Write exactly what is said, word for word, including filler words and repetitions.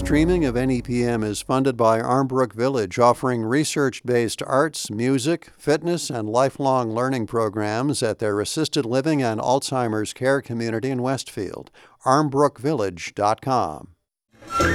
Streaming of N E P M is funded by Armbrook Village, offering research-based arts, music, fitness, and lifelong learning programs at their assisted living and Alzheimer's care community in Westfield. armbrook village dot com.